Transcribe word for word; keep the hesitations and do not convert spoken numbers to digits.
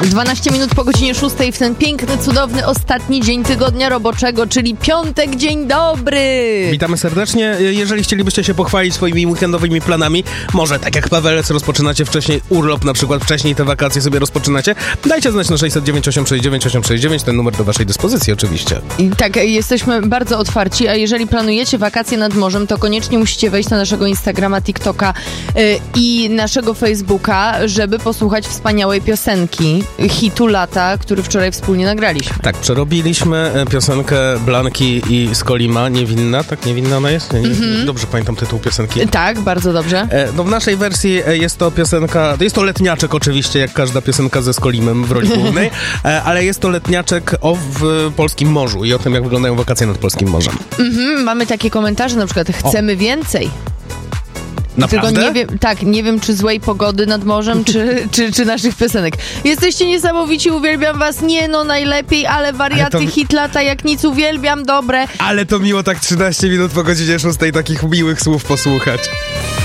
dwanaście minut po godzinie szóstej w ten piękny, cudowny ostatni dzień tygodnia roboczego, czyli piątek. Dzień dobry! Witamy serdecznie. Jeżeli chcielibyście się pochwalić swoimi weekendowymi planami, może tak jak Pawelec rozpoczynacie wcześniej urlop, na przykład wcześniej te wakacje sobie rozpoczynacie, dajcie znać na sześćset dziewięć osiem sześć dziewięć osiem sześć dziewięć, ten numer do waszej dyspozycji oczywiście. I tak, jesteśmy bardzo otwarci, a jeżeli planujecie wakacje nad morzem, to koniecznie musicie wejść na naszego Instagrama, TikToka yy, i naszego Facebooka, żeby posłuchać wspaniałej piosenki, hitu lata, który wczoraj wspólnie nagraliśmy. Tak, przerobiliśmy piosenkę Blanki i Skolima, Niewinna, tak? Niewinna ona jest? Nie, nie, mm-hmm. Dobrze pamiętam tytuł piosenki. Tak, bardzo dobrze. E, no w naszej wersji jest to piosenka, jest to letniaczek oczywiście, jak każda piosenka ze Skolimem w roli głównej, e, ale jest to letniaczek o w polskim morzu i o tym, jak wyglądają wakacje nad polskim morzem. Mm-hmm, mamy takie komentarze, na przykład chcemy o. więcej. Naprawdę? Tylko nie wiem, tak, nie wiem, czy złej pogody nad morzem, czy, czy, czy naszych piosenek. Jesteście niesamowici, uwielbiam was, nie no, najlepiej, ale wariaty, ale to... hit lata, jak nic, uwielbiam, dobre. Ale to miło tak trzynaście minut po godzinie szóstej takich miłych słów posłuchać.